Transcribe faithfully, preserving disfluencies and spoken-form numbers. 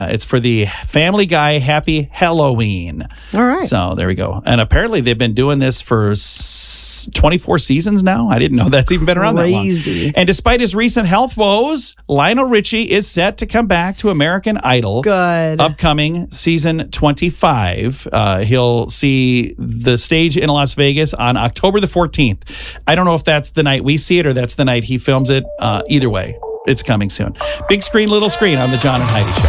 Uh, it's for the Family Guy Happy Halloween. All right. So there we go. And apparently they've been doing this for s- twenty-four seasons now. I didn't know that's even been around Crazy. that long. And despite his recent health woes, Lionel Richie is set to come back to American Idol. Good. Upcoming season twenty-five. Uh, he'll see the stage in Las Vegas on October the fourteenth. I don't know if that's the night we see it or that's the night he films it. Uh, either way, it's coming soon. Big screen, little screen on the John and Heidi Show.